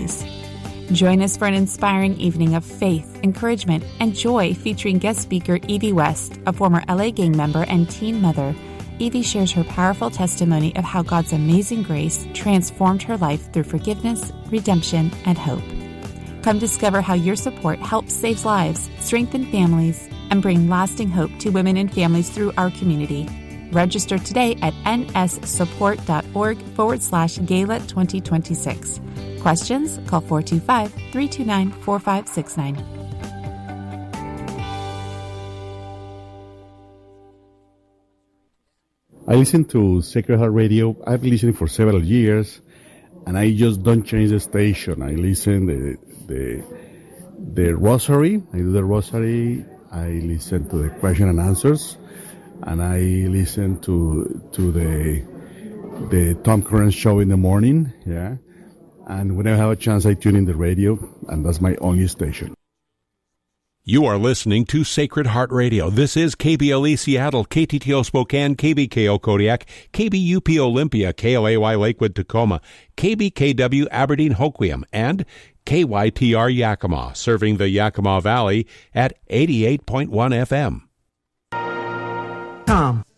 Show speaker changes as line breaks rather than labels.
Texas. Join us for an inspiring evening of faith, encouragement, and joy featuring guest speaker Evie West, a former LA gang member and teen mother. Evie shares her powerful testimony of how God's amazing grace transformed her life through forgiveness, redemption, and hope. Come discover how your support helps save lives, strengthen families, and bring lasting hope to women and families through our community. Register today at nssupport.org/Gala 2026. Questions? Call 425-329-4569.
I listen to Sacred Heart Radio. I've been listening for several years, and I just don't change the station. I listen the Rosary. I do the Rosary. I listen to the question and answers, and I listen to the Tom Curran show in the morning. Yeah. And whenever I have a chance, I tune in the radio, and that's my only station.
You are listening to Sacred Heart Radio. This is KBLE Seattle, KTTO Spokane, KBKO Kodiak, KBUP Olympia, KLAY Lakewood Tacoma, KBKW Aberdeen Hoquiam, and KYTR Yakima, serving the Yakima Valley at 88.1 FM.
Tom,